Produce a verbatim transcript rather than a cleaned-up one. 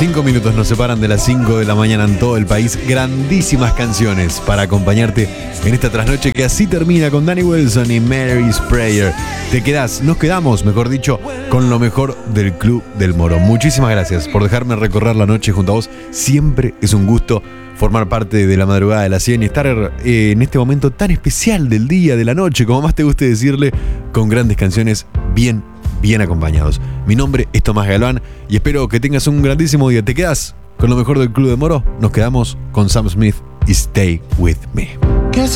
Cinco minutos nos separan de las cinco de la mañana en todo el país. Grandísimas canciones para acompañarte en esta trasnoche que así termina con Danny Wilson y Mary's Prayer. Te quedás, nos quedamos, mejor dicho, con lo mejor del Club del Moro. Muchísimas gracias por dejarme recorrer la noche junto a vos. Siempre es un gusto formar parte de la madrugada de la cien y estar eh, en este momento tan especial del día, de la noche, como más te guste decirle, con grandes canciones bien, bien acompañados. Mi nombre es Tomás Galván y espero que tengas un grandísimo día. ¿Te quedas con lo mejor del Club de Moro? Nos quedamos con Sam Smith y Stay With Me.